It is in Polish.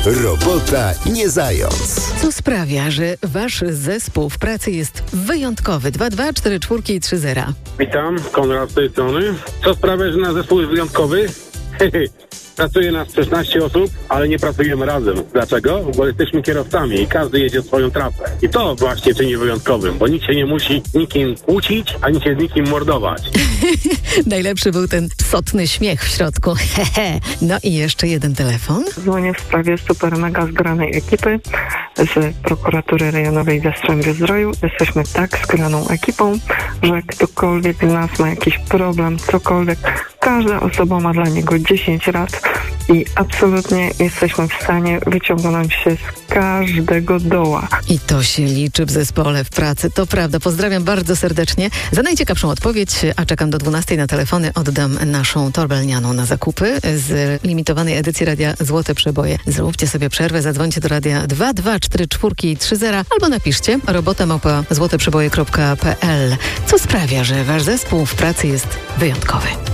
Robota nie zając. Co sprawia, że wasz zespół w pracy jest wyjątkowy? 2244330. Witam, Konrad z tej strony. Co sprawia, że nasz zespół jest wyjątkowy? Pracuje nas 16 osób, ale nie pracujemy razem. Dlaczego? Bo jesteśmy kierowcami i każdy jedzie swoją trasę. I to właśnie czyni wyjątkowym, bo nikt się nie musi nikim kłócić, ani się z nikim mordować. Najlepszy był ten psotny śmiech w środku. No i jeszcze jeden telefon. Dzwonię w sprawie super mega zgranej ekipy z prokuratury rejonowej Jastrzębie-Zdroju. Jesteśmy tak zgraną ekipą, że ktokolwiek z nas ma jakiś problem, cokolwiek, każda osoba ma dla niego 10 lat i absolutnie jesteśmy w stanie wyciągnąć się z każdego doła. I to się liczy w zespole, w pracy. To prawda. Pozdrawiam bardzo serdecznie. Za najciekawszą odpowiedź, a czekam do 12 na telefony, oddam naszą torbę lnianą na zakupy z limitowanej edycji Radia Złote Przeboje. Zróbcie sobie przerwę, zadzwońcie do radia 2244330 albo napiszcie robota@złoteprzeboje.pl. Co sprawia, że wasz zespół w pracy jest wyjątkowy?